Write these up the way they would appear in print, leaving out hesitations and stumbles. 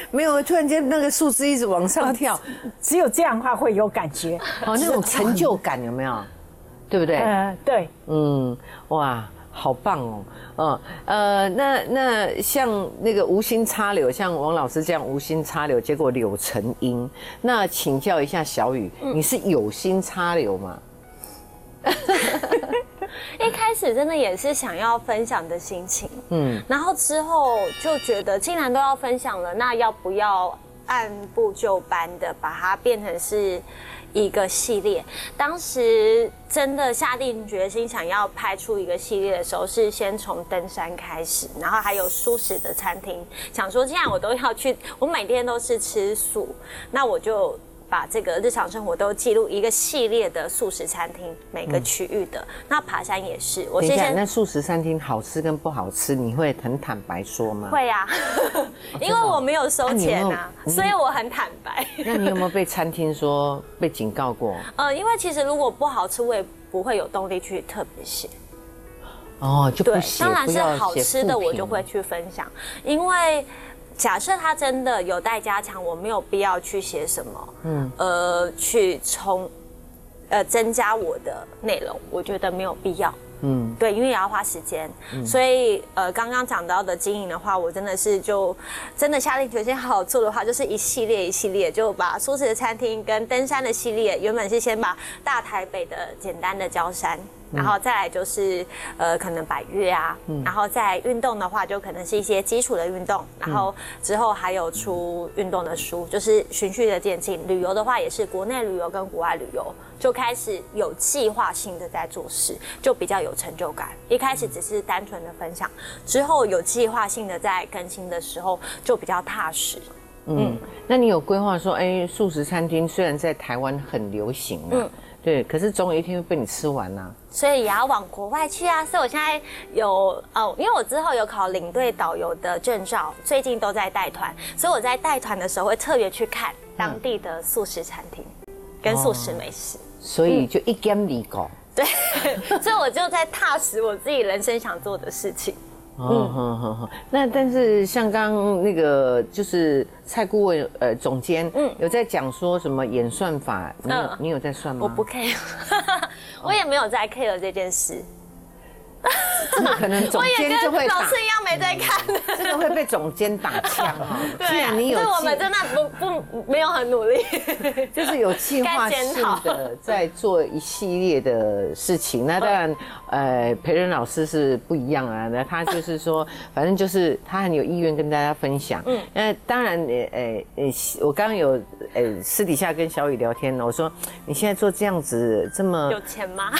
没有，突然间那个数字一直往上跳， 只有这样的话会有感觉， 那种成就感有没有？对不对？ 对， 哇。好棒哦，那像那个无心插柳，像王老师这样无心插柳，结果柳成荫。那请教一下小雨，你是有心插柳吗？ 一开始真的也是想要分享的心情，然后之后就觉得既然都要分享了，那要不要按部就班的把它变成是一个系列？当时真的下定决心想要拍出一个系列的时候，是先从登山开始，然后还有素食的餐厅，想说既然我都要去，我每天都是吃素，那我就把这个日常生活都记录一个系列的素食餐厅，每个区域的。那爬山也是，我之前那素食餐厅好吃跟不好吃，你会很坦白说吗？ 会啊，因为我没有收钱啊，所以我很坦白。 那你有没有被餐厅说被警告过？ 因为其实如果不好吃，我也不会有动力去特别写。 就不写， 当然是好吃的我就会去分享，因为假设它真的有待加强，我没有必要去写什么，去增加我的内容，我觉得没有必要。对，因为也要花时间，所以刚刚讲到的经营的话，我真的是就真的下定决心好好做的话，就是一系列一系列，就把素食的餐厅跟登山的系列，原本是先把大台北的简单的郊山。然后再来就是可能百岳啊，然后再运动的话就可能是一些基础的运动，然后之后还有出运动的书，就是循序的渐进。旅游的话也是国内旅游跟国外旅游，就开始有计划性的在做事，就比较有成就感。一开始只是单纯的分享，之后有计划性的在更新的时候就比较踏实。 那你有规划说，素食餐厅虽然在台湾很流行对，可是总有一天会被你吃完啊， 所以也要往国外去啊。所以我现在有因为我之后有考领队导游的证照，最近都在带团，所以我在带团的时候会特别去看当地的素食餐厅跟素食美食， 所以就一兼二顾。 对，所以我就在踏实我自己人生想做的事情。 那但是像刚刚那个就是蔡顾问总监有在讲说什么演算法，你有在算吗？ 我不 care， 我也没有在 care 这件事。 这个可能总监就会老师一样没在看， 这个会被总监打枪既然你有， 对，我们真的没有很努力， 就是有计划性的在做一系列的事情。那当然，培仁老师是不一样啊。那他就是说，反正就是他很有意愿跟大家分享。当然，我刚刚有私底下跟小雨聊天，我说你现在做这样子这么有钱吗？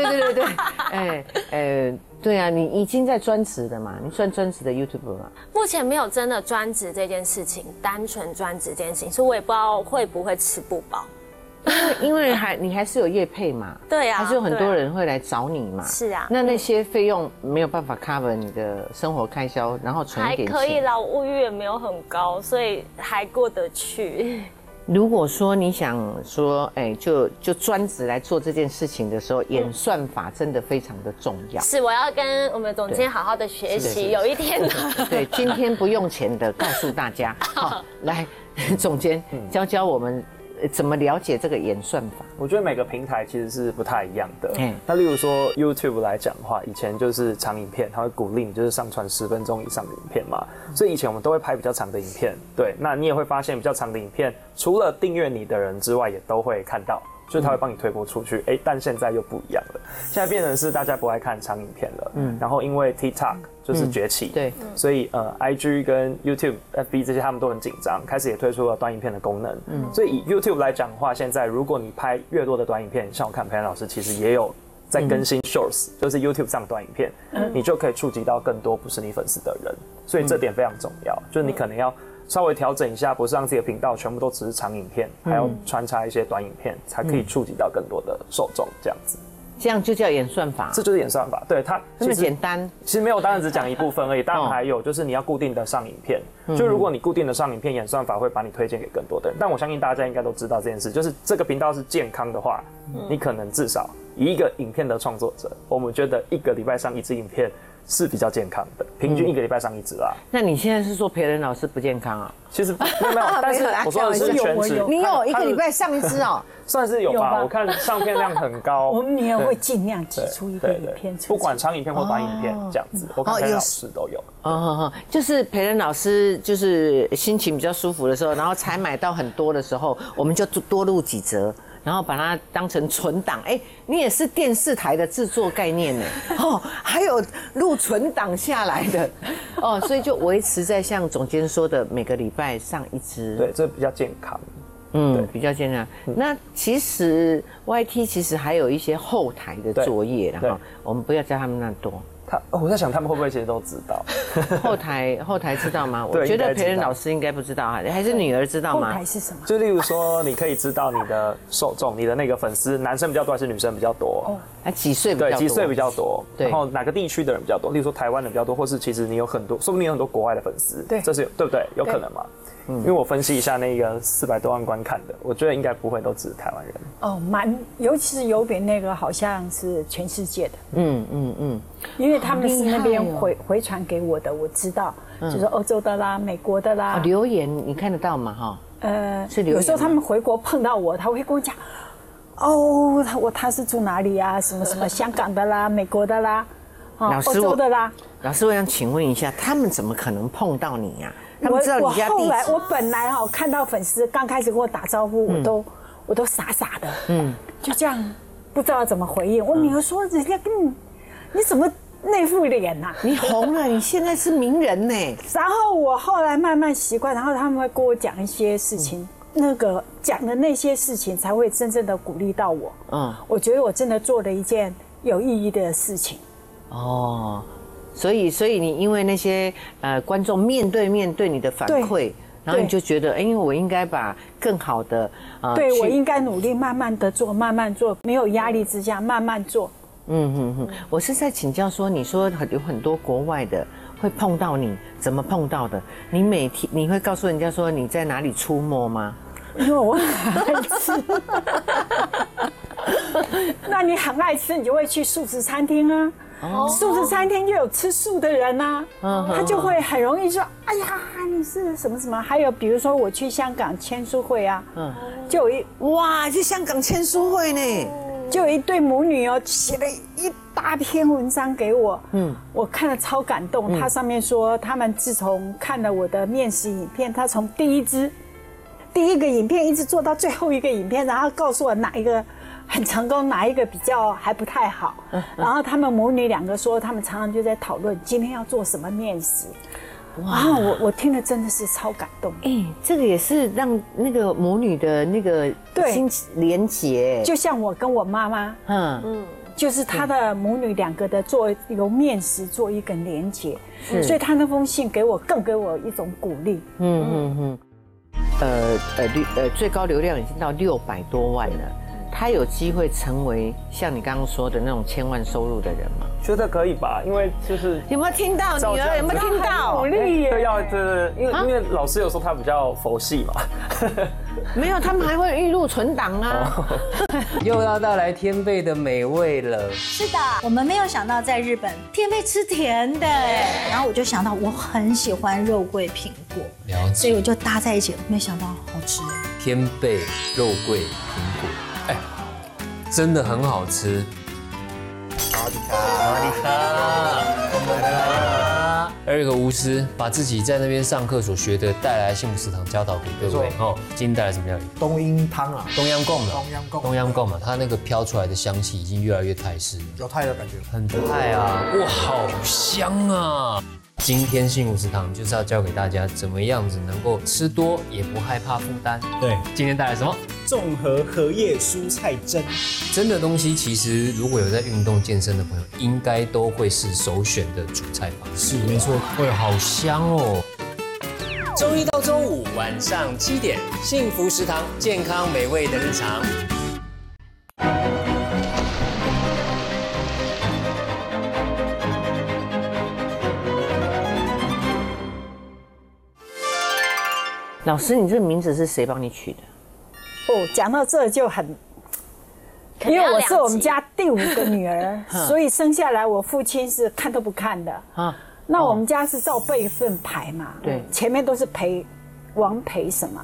对，对啊，你已经在专职的嘛？你算专职的 YouTuber 吗？ 目前没有真的专职这件事情，单纯专职这件事情，所以我也不知道会不会吃不饱。 因为你还是有业配嘛， 对啊， 还是有很多人会来找你嘛。 是啊， 那些费用没有办法 cover 你的生活开销，然后存一点钱。 还可以啦，物欲也没有很高，所以还过得去。 如果说你想说，就专职来做这件事情的时候，演算法真的非常的重要。 是，我要跟我们总监好好的学习，有一天的。 对，今天不用钱的，告诉大家。好，来，总监教我们怎么了解这个演算法。 我觉得每个平台其实是不太一样的。那例如说 YouTube 来讲的话，以前就是长影片，它会鼓励你就是上传10分钟以上的影片嘛，所以以前我们都会拍比较长的影片。对，那你也会发现比较长的影片，除了订阅你的人之外，也都会看到。就是他会帮你推播出去，但现在又不一样了，现在变成是大家不爱看长影片了，然后因为 TikTok 就是崛起， 对， 所以IG 跟 YouTube、FB 这些他们都很紧张，开始也推出了短影片的功能，所以以 YouTube 来讲的话，现在如果你拍越多的短影片，像我看培仁老师其实也有在更新 Shorts，就是 YouTube 上短影片，你就可以触及到更多不是你粉丝的人，所以这点非常重要，就是你可能要稍微调整一下，不是让自己的频道全部都只是长影片，还要穿插一些短影片，才可以触及到更多的受众，这样子。 这样就叫演算法， 这就是演算法。对，它这么简单。 其实没有，当然只讲一部分而已。当然还有就是你要固定的上影片，就如果你固定的上影片，演算法会把你推荐给更多的人。但我相信大家应该都知道这件事，就是这个频道是健康的话，你可能至少以一个影片的创作者，我们觉得1个礼拜上1支影片。 是比较健康的，平均1个礼拜上1支啦。 那你现在是说培仁老师不健康啊？ 其实没有，但是我说的是全职。 你有1个礼拜上1支哦？ 算是有吧，我看上片量很高。 我们也会尽量挤出一个影片出， 不管长影片或短影片这样子，我看培仁老师都有。 就是培仁老师就是心情比较舒服的时候，然后才买到很多的时候，我们就多录几则。然后把它当成存档，你也是电视台的制作概念呢，还有录存档下来的，所以就维持在像总监说的每个礼拜上1支， 对，这比较健康， 对，比较健康。那其实 YT 其实还有一些后台的作业，然后我们不要叫他们那多。 我在想他们会不会其实都知道？ 后台知道吗？我觉得培仁老师应该不知道，还是女儿知道吗？ 后台是什么？ 就例如说，你可以知道你的受众，你的那个粉丝，男生比较多还是女生比较多？ 几岁比较多？ 对，几岁比较多？然后哪个地区的人比较多？例如说台湾的比较多，或是其实你有很多，说不定有很多国外的粉丝， 对， 这是对不对？有可能嘛？因为我分析一下那个400多万观看的，我觉得应该不会都只是台湾人。 尤其是油饼那个好像是全世界的。因为他们是那边回传给我的，我知道，就是欧洲的啦、美国的啦。 留言你看得到吗？是留言。 有时候他们回国碰到我，他会跟我讲，他是住哪里啊？什么什么香港的啦、美国的啦、欧洲的啦。 老师，我想请问一下，他们怎么可能碰到你呀？他们知道你家地址。 我本来看到粉丝刚开始跟我打招呼，我都傻傻的，就这样不知道怎么回应。我女儿说：“人家跟你怎么那副脸呐？ 你红了，你现在是名人呢。” 然后我后来慢慢习惯，然后他们会跟我讲一些事情，那个讲的那些事情才会真正的鼓励到我。我觉得我真的做了一件有意义的事情。 所以你因为那些观众面对你的反馈，然后你就觉得，因为我应该把更好的对我应该努力慢慢的做，慢慢做，没有压力之下慢慢做。 我是在请教说，你说有很多国外的会碰到你，怎么碰到的？你每天你会告诉人家说你在哪里出没吗？ 因为我很爱吃。那你很爱吃，你就会去素食餐厅啊。素食餐厅就有吃素的人呐，他就会很容易说：“哎呀，你是什么什么？”还有比如说我去香港签书会啊，就有去香港签书会呢， 就有一对母女写了一大篇文章给我，我看了超感动。他上面说，他们自从看了我的面试影片，他从第一个影片一直做到最后一个影片，然后告诉我哪一个很成功，哪一个比较还不太好。然后他们母女2个说，他们常常就在讨论今天要做什么面食。哇，我听了真的是超感动。 这个也是让那个母女的那个心连结， 就像我跟我妈妈，就是他的母女2个的由面食做一个连结，所以他那封信给我一种鼓励。 最高流量已经到600多万了。他有机会成为像你刚刚说的那种千万收入的人吗？ 觉得可以吧，因为就是有没有听到女儿？有没有听到？ 努力耶！ 因为老师有时候他比较佛系嘛。 没有，他们还会预录存档啊。 又要到来天贝的美味了。 是的，我们没有想到在日本天贝吃甜的，然后我就想到我很喜欢肉桂苹果，所以我就搭在一起，没想到好吃。 天贝、肉桂、苹果。真的很好吃。萨瓦迪卡，Eric 无私把自己在那边上课所学的带来幸福食堂教导给各位。今天带来什么料理？ 冬阴汤啊， 冬阴功嘛，冬阴功嘛，它那个飘出来的香气已经越来越泰式， 有泰的感觉， 很泰啊！哇，好香啊！今天幸福食堂就是要教给大家怎么样子能够吃多也不害怕负担。 对， 今天带来什么？ 综合荷叶蔬菜蒸。 蒸的东西其实如果有在运动健身的朋友，应该都会是首选的主菜方式。 是，没错。 会好香哦。周一到周五晚上7点，幸福食堂，健康美味的日常。 老师，你这个名字是谁帮你取的？ 讲到这就很因为我是我们家第5个女儿，所以生下来我父亲是看都不看的啊。那我们家是照辈分排嘛，对，前面都是王培什么，